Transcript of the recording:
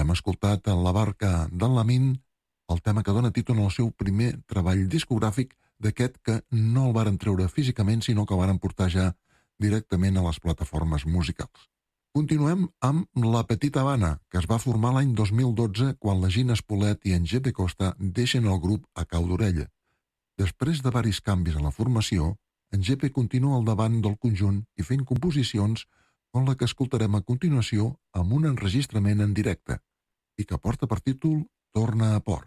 Hem escoltat a La Barca d'en Lamin, el tema que dona títol al seu primer treball discogràfic, d'aquest que no el varen treure físicament, sinó que el varen portar ja directament a les plataformes musicals. Continuem amb La Petita Habana, que es va formar l'any 2012 quan la Gina Spolet i en Jeppe Costa deixen el grup a cau d'orella. Després de varis canvis a la formació, en Jeppe continua al davant del conjunt i fent composicions com la que escoltarem a continuació amb un enregistrament en directe i que porta per títol Torna a Port.